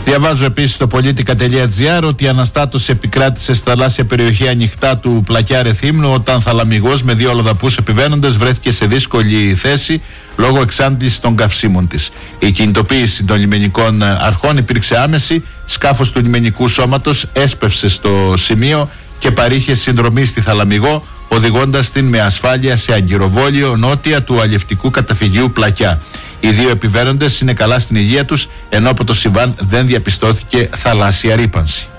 Διαβάζω επίσης στο politica.gr ότι η αναστάτωση επικράτησε στη θαλάσσια περιοχή ανοιχτά του Πλακιά Ρεθύμνου όταν θαλαμιγός με 2 αλλοδαπούς επιβαίνοντες βρέθηκε σε δύσκολη θέση λόγω εξάντλησης των καυσίμων της. Η κινητοποίηση των λιμενικών αρχών υπήρξε άμεση. Σκάφος του λιμενικού σώματος έσπευσε στο σημείο και παρήχε συνδρομή στη Θαλαμιγό, οδηγώντας την με ασφάλεια σε αγκυροβόλιο νότια του αλλιευτικού καταφυγίου Πλακιά. Οι 2 επιβαίνοντες είναι καλά στην υγεία τους, ενώ από το συμβάν δεν διαπιστώθηκε θαλάσσια ρύπανση.